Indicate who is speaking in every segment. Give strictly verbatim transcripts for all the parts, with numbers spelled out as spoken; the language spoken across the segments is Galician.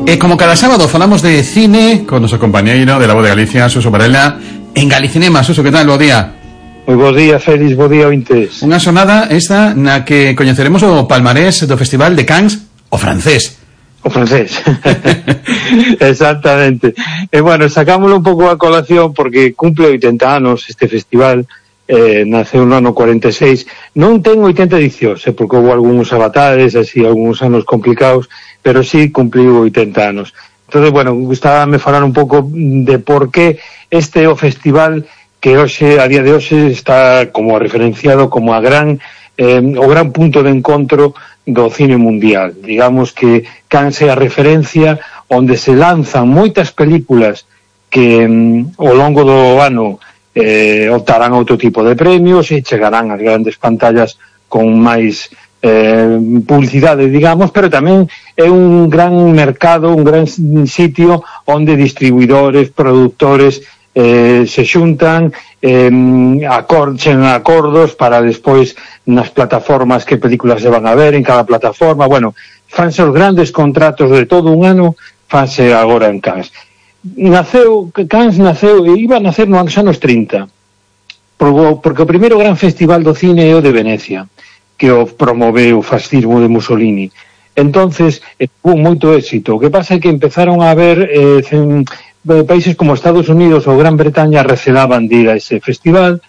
Speaker 1: E como cada sábado falamos de cine con noso compañeiro de La Voz de Galicia, Suso Varela, en Galicinema. Suso, que tal? Bo día.
Speaker 2: Moi bo día, Félix, bo día, ointes.
Speaker 1: Unha xornada esta na que coñeceremos o palmarés do Festival de Cannes, o francés.
Speaker 2: O francés. Exactamente. E bueno, sacámoslo un pouco a colación porque cumple oitenta anos este festival. Eh, naceu no ano cuarenta e seis, non ten oitenta edicións, eh, porque houve algúns avatares, así, algúns anos complicados, pero sí cumpliu oitenta anos. Entonces, bueno, gustábame falar un pouco de por qué este o festival que hoxe, a día de hoxe, está como referenciado como a gran, eh, o gran punto de encontro do cine mundial. Digamos que Cannes é a referencia onde se lanzan moitas películas que mm, ao longo do ano Eh, optarán a outro tipo de premios e chegarán ás grandes pantallas con máis eh, publicidade, digamos, pero tamén é un gran mercado, un gran sitio onde distribuidores, productores eh, se xuntan, eh, acorchen acordos para despois nas plataformas que películas se van a ver en cada plataforma. Bueno, fanse os grandes contratos de todo un ano, fanse agora en Cannes. Naceu, Cannes naceu, e iba a nacer nos anos trinta, porque o primeiro gran festival do cine é o de Venecia, que o promoveu o fascismo de Mussolini. Entonces, hubo moito éxito. O que pasa é que empezaron a haber eh, países como Estados Unidos ou Gran Bretaña recelaban de ir a ese festival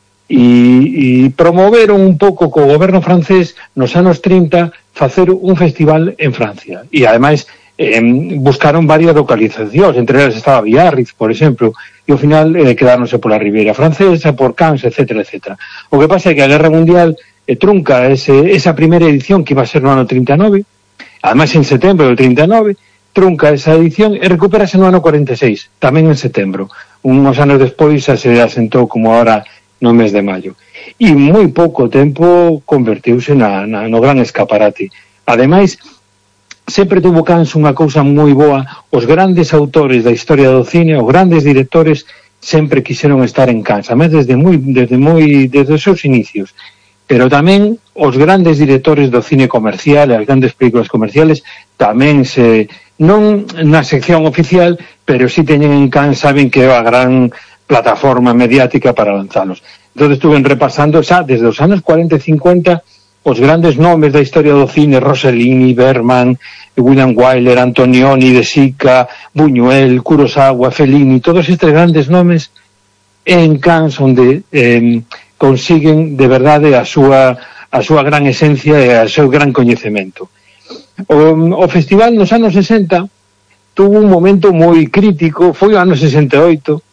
Speaker 2: e, e promoveron un pouco co goberno francés nos anos trinta facer un festival en Francia. E ademais Eh, buscaron varias localizacións, entre elas estaba Biarritz, por exemplo, e ao final eh, quedáronse pola Ribeira Francesa, por Cannes, etcétera, etcétera. O que pasa é que a Guerra Mundial eh, trunca ese, esa primeira edición que iba a ser no ano trinta e nove, ademais en setembro do trinta e nove, trunca esa edición e recupérase no ano cuarenta e seis, tamén en setembro. Uns anos despois xa se asentou como ahora no mes de maio. E moi pouco tempo convertiuse na, na, no gran escaparate. Ademais, sempre tuvo Cannes unha cousa moi boa, os grandes autores da historia do cine, os grandes directores sempre quixeron estar en Cannes, además desde moi desde moi desde os seus inicios. Pero tamén os grandes directores do cine comercial, as grandes películas comerciales tamén se non na sección oficial, pero si teñen en Cannes, saben que é a gran plataforma mediática para lanzalos. Entón estuven repasando xa desde os anos cuarenta e cincuenta os grandes nomes da historia do cine, Rossellini, Bergman, William Wyler, Antonioni, De Sica, Buñuel, Kurosawa, Fellini, todos estes grandes nomes en Cannes onde eh, consiguen de verdade a súa, a súa gran esencia e o seu gran coñecemento. O, o festival nos anos sesenta tuvo un momento moi crítico, foi o ano sesenta e oito,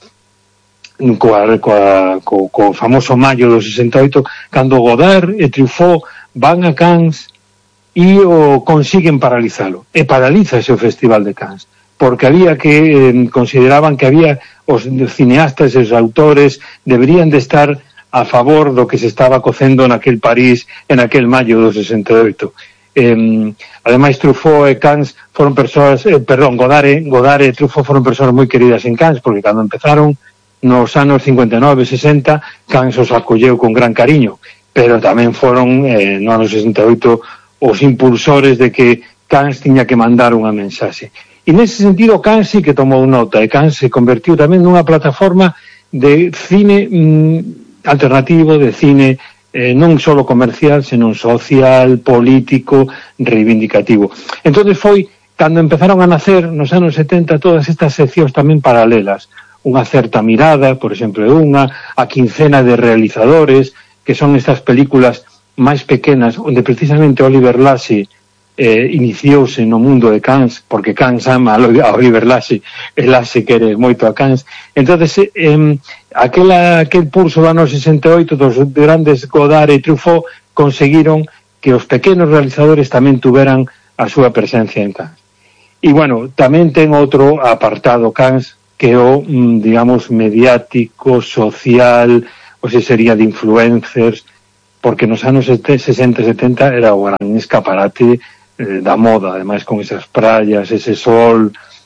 Speaker 2: coa, coa, co, co famoso maio do sesenta e oito, cando Godard e Truffaut van a Cannes e o consiguen paralizalo, e paralízase o Festival de Cannes, porque había que, eh, consideraban que había os cineastas e os autores deberían de estar a favor do que se estaba cocendo naquel París en aquel maio do sesenta e oito. Eh, ademais Truffaut e Cannes foron persoas, eh, perdón, Godard e, Godard e Truffaut foron persoas moi queridas en Cannes, porque cando empezaron nos anos cincuenta e nove, sesenta, Cannes os acolleu con gran cariño, pero tamén foron eh, no ano sesenta e oito os impulsores de que Cannes tiña que mandar unha mensaxe. E nese sentido Cannes sí que tomou nota, e Cannes se convertiu tamén nunha plataforma de cine mm, alternativo, de cine eh, non só comercial, senón social, político, reivindicativo. Entón foi cando empezaron a nacer nos anos setenta todas estas seccións tamén paralelas, unha certa mirada, por exemplo, unha, a quincena de realizadores, que son estas películas máis pequenas, onde precisamente Oliver Lasse eh, iniciouse no mundo de Cannes, porque Cannes ama a Oliver Lasse, e Lasse quere moito a Cannes. Entonces, eh, aquela, aquel pulso do ano sesenta e oito dos grandes Godard e Truffaut conseguiron que os pequenos realizadores tamén tuveran a súa presencia en Cannes. E, bueno, tamén ten outro apartado Cannes, que o, digamos, mediático, social, ou se sería de influencers, porque nos anos sesenta e setenta era o gran escaparate eh, da moda, ademais con esas praias, ese sol,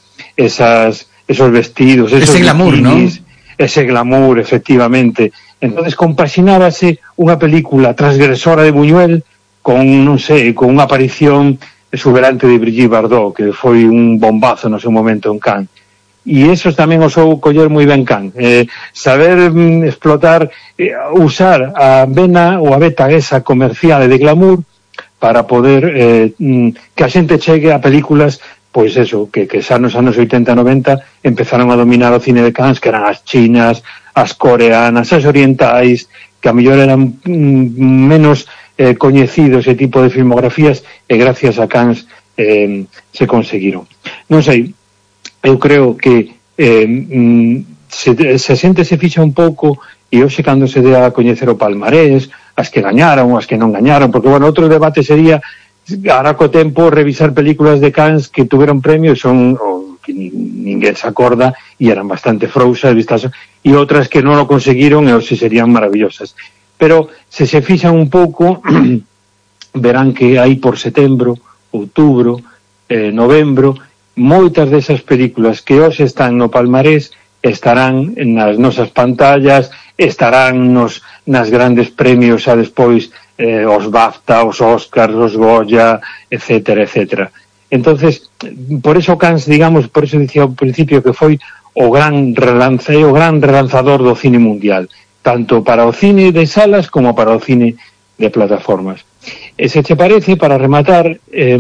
Speaker 2: esas, esos vestidos, esos
Speaker 1: ese glamour,
Speaker 2: bikinis,
Speaker 1: ¿no?
Speaker 2: Ese glamour, efectivamente. Entonces compaxinábase unha película transgresora de Buñuel con, non sei, con unha aparición exuberante de Brigitte Bardot, que foi un bombazo no seu momento en Cannes. E esos tamén os ou coller moi ben Cannes. Eh, saber mm, explotar, eh, usar a vena ou a beta esa comercial de glamour para poder eh, mm, que a xente chegue a películas, pois eso, que, que xa nos anos oitenta e noventa empezaron a dominar o cine de Cannes, que eran as chinas, as coreanas, as orientais, que a mellor eran mm, menos eh, coñecidos ese tipo de filmografías, e gracias a Cannes eh, se conseguiron. Non sei, eu creo que eh, se, se a xente se fixa un pouco, e hoxe cando se dé a coñecer o palmarés, as que gañaron, as que non gañaron, porque, bueno, outro debate sería, ahora co tempo, revisar películas de Cannes que tuveron premios, son, o, que ninguén se acorda, e eran bastante frousas, vistas, e outras que non o conseguiron, e hoxe serían maravillosas. Pero, se se fixan un pouco, verán que hai por setembro, outubro, eh, novembro, moitas desas películas que hoxe están no palmarés estarán nas nosas pantallas, estarán nos, nas grandes premios a despois eh, os BAFTA, os Oscars, os Goya, etcétera, etcétera. Entonces, por eso Cannes, digamos, por eso dicía ao principio que foi o gran relance, o gran relanzador do cine mundial, tanto para o cine de salas como para o cine de plataformas. E se te parece, para rematar, eh,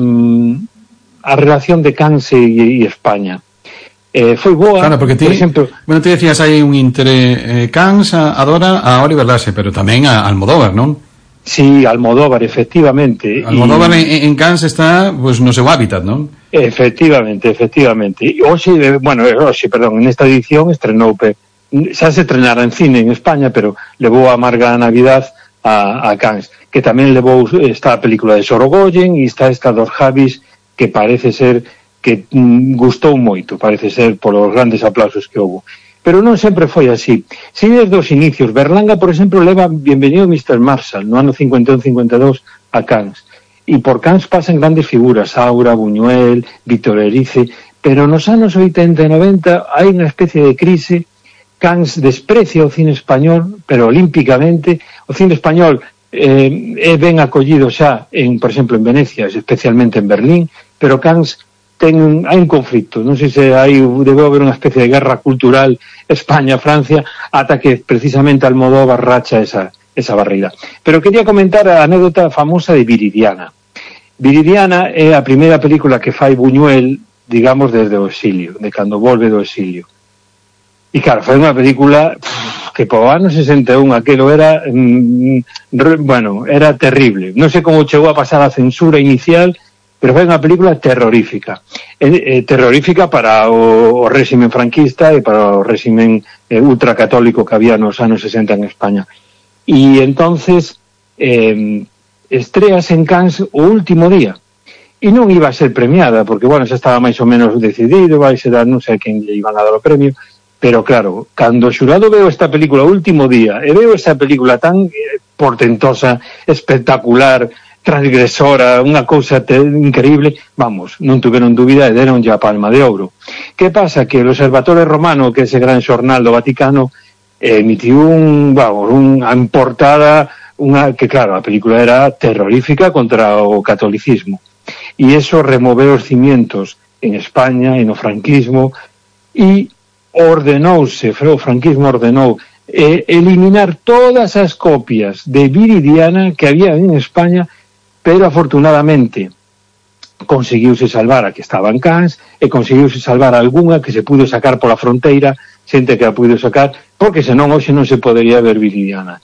Speaker 2: a relación de Cannes e, e España. Eh, foi boa,
Speaker 1: claro, porque ti,
Speaker 2: por exemplo...
Speaker 1: Bueno, ti decías, hai un inter... Eh, Cannes adora a Oliver Lasse, pero tamén a Almodóvar, non?
Speaker 2: Sí, Almodóvar, efectivamente.
Speaker 1: Almodóvar y... en, en Cannes está, pues, no seu hábitat, non?
Speaker 2: Efectivamente, efectivamente. E hoxe, bueno, hoxe, perdón, en esta edición estrenou, xa se estrenara en cine en España, pero levou a amarga Navidad a, a Cannes, que tamén levou esta película de Sorogoyen e está esta dos Javis, que parece ser que mm, gustou moito, parece ser polos grandes aplausos que houve. Pero non sempre foi así. Si desde os inicios, Berlanga, por exemplo, leva Bienvenido mister Marshall no ano cincuenta e un cincuenta e dous a Cannes. E por Cannes pasan grandes figuras, Aura, Buñuel, Víctor Erice, pero nos anos oitenta e noventa hai unha especie de crise. Cannes desprecia o cine español, pero olímpicamente. O cine español eh, é ben acollido xa, en, por exemplo, en Venecia, especialmente en Berlín, pero Cannes ten un, hai un conflicto, non sei se hai, debe haber unha especie de guerra cultural España-Francia, ata que precisamente Almodóvar racha esa, esa barreira. Pero quería comentar a anécdota famosa de Viridiana. Viridiana é a primeira película que fai Buñuel, digamos, desde o exilio, de cando volve do exilio. E claro, foi unha película pff, que po ano sesenta e un aquelo era mm, re, bueno, era terrible. Non sei como chegou a pasar a censura inicial, pero foi unha película terrorífica. Eh, eh, terrorífica para o, o réximen franquista e para o réximen eh, ultracatólico que había nos anos sesenta en España. E entonces eh, estreas en Cannes o último día. E non iba a ser premiada, porque, bueno, xa estaba máis ou menos decidido, vai ser, non sei a quen lle iban a dar o premio, pero claro, cando o xurado veo esta película o último día, e veo esa película tan eh, portentosa, espectacular, transgresora, unha cousa increíble, vamos, non tuveron dúbida e deron ya a Palma de Ouro. Que pasa? Que o Observatorio Romano, que é ese gran xornal do Vaticano, emitiu un, vamos, unha portada, unha, que claro, a película era terrorífica contra o catolicismo. E eso removeu os cimientos en España e no franquismo, e ordenouse, o franquismo ordenou eh, eliminar todas as copias de Viridiana que había en España, pero afortunadamente conseguiuse salvar a que estaba en Cannes e conseguiuse salvar algunha que se pudo sacar pola fronteira, xente que a pudo sacar, porque senón hoxe non se podería ver Viridiana.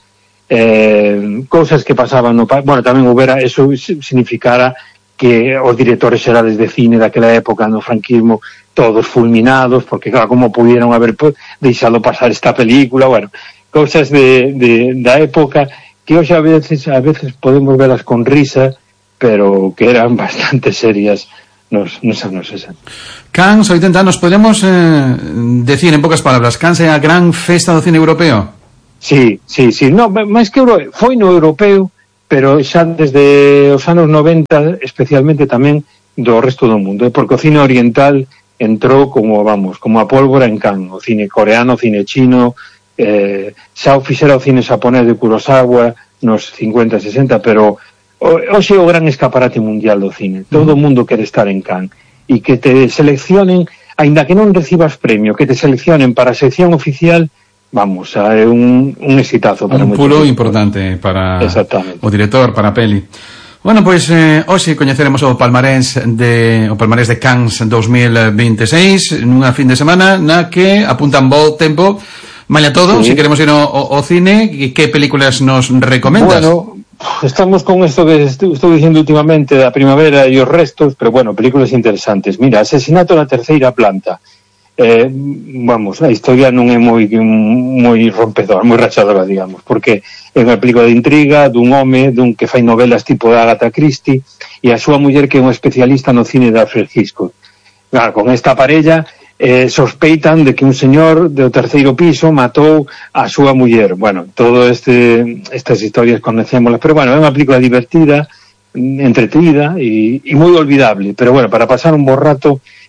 Speaker 2: Eh, cousas que pasaban no... Bueno, tamén houbera, eso significara que os directores xerales de cine daquela época no franquismo todos fulminados, porque claro, como pudieron haber deixado pasar esta película, bueno, cousas de, de, da época que hoxe a veces a veces podemos velas con risa, pero que eran bastante serias nos, nos anos sesenta.
Speaker 1: Cannes, oitenta anos, podemos eh, decir en pocas palabras, Cannes é a gran festa do cine europeo?
Speaker 2: Sí, sí, sí, no, máis que euro, foi no europeo, pero xa desde os anos noventa, especialmente tamén do resto do mundo, porque o cine oriental entrou como, vamos, como a pólvora en Cannes, o cine coreano, o cine chino, eh, xa o fixera o cine xaponés de Kurosawa nos cincuenta, sesenta, pero hoxe o gran escaparate mundial do cine, todo o mundo quere estar en Cannes, e que te seleccionen, aínda que non recibas premio, que te seleccionen para a sección oficial, vamos, é un, un exitazo para
Speaker 1: un pulo importante para o director, para a peli. Bueno, pois eh, hoxe coñeceremos o palmarés de o palmarés de Cannes dos mil veintiséis nunha fin de semana na que apuntan bo tempo. Malla todo, sí. Si queremos ir ao, ao cine, que películas nos recomendas?
Speaker 2: Bueno, estamos con esto que estou dicindo últimamente da primavera e os restos, pero bueno, películas interesantes. Mira, Asesinato na terceira planta. Eh, vamos, a historia non é moi moi rompedora, moi rachadora, digamos, porque é unha película de intriga dun home, dun que fai novelas tipo de Agatha Christie, e a súa muller que é unha especialista no cine de Alfred Hitchcock. Claro, con esta parella eh, sospeitan de que un señor do terceiro piso matou a súa muller. Bueno, todo este estas historias conocémoslas, pero bueno, é unha película divertida, entretida e, e moi olvidable, pero bueno, para pasar un bo rato